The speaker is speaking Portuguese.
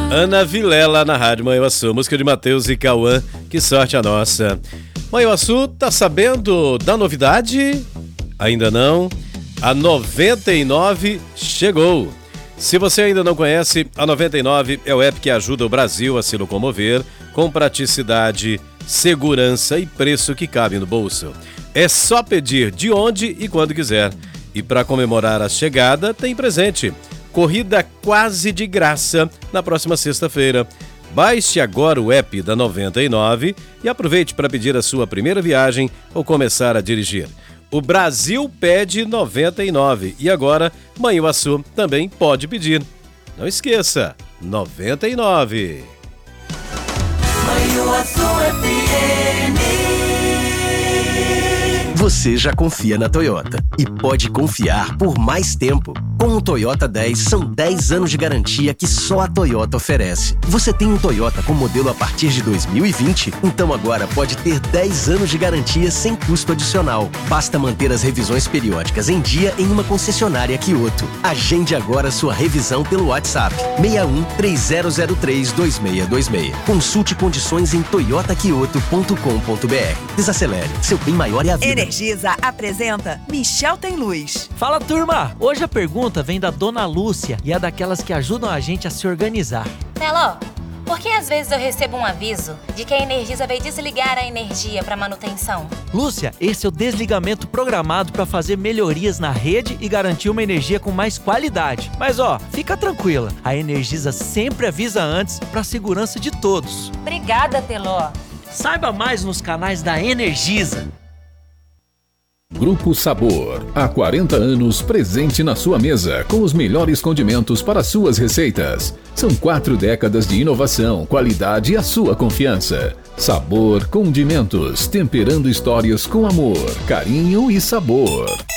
Ana Vilela na Rádio Manhuaçu, música de Matheus e Cauã, que sorte a nossa. Manhuaçu, tá sabendo da novidade? Ainda não? A 99 chegou. Se você ainda não conhece, a 99 é o app que ajuda o Brasil a se locomover com praticidade, segurança e preço que cabe no bolso. É só pedir de onde e quando quiser. E para comemorar a chegada, tem presente. Corrida quase de graça na próxima sexta-feira. Baixe agora o app da 99 e aproveite para pedir a sua primeira viagem ou começar a dirigir. O Brasil pede 99 e agora Manhuaçu também pode pedir. Não esqueça, 99. Manhuaçu FM. Você já confia na Toyota e pode confiar por mais tempo. Com o Toyota 10, são 10 anos de garantia que só a Toyota oferece. Você tem um Toyota com modelo a partir de 2020? Então agora pode ter 10 anos de garantia sem custo adicional. Basta manter as revisões periódicas em dia em uma concessionária Kyoto. Agende agora sua revisão pelo WhatsApp 61-3003-2626. Consulte condições em toyotakyoto.com.br. Desacelere, seu bem maior é a vida. Energisa apresenta Michel Tem Luz. Fala, turma! Hoje a pergunta vem da Dona Lúcia e é daquelas que ajudam a gente a se organizar. Teló, por que às vezes eu recebo um aviso de que a Energisa vai desligar a energia para manutenção? Lúcia, esse é o desligamento programado para fazer melhorias na rede e garantir uma energia com mais qualidade. Mas fica tranquila, a Energisa sempre avisa antes para a segurança de todos. Obrigada, Teló. Saiba mais nos canais da Energisa. Grupo Sabor, há 40 anos presente na sua mesa com os melhores condimentos para suas receitas. São 4 décadas de inovação, qualidade e a sua confiança. Sabor Condimentos, temperando histórias com amor, carinho e sabor.